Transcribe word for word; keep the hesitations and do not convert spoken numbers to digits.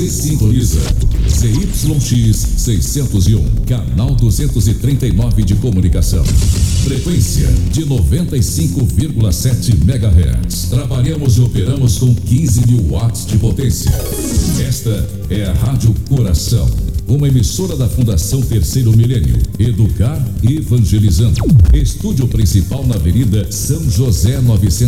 sintoniza Z Y X seiscentos e um, canal duzentos e trinta e nove de comunicação. Frequência de noventa e cinco vírgula sete megahertz. Trabalhamos e operamos com quinze mil watts de potência. Esta é a Rádio Coração, uma emissora da Fundação Terceiro Milênio. Educar e evangelizando. Estúdio principal na Avenida São José novecentos